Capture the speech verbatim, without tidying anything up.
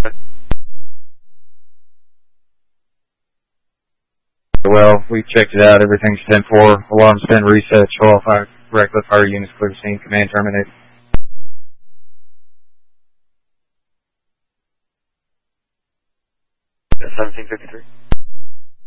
Well, we checked it out. Everything's ten four. Alarm's been reset. Show all fire, regular fire units clear scene. Command terminate. seventeen fifty-three.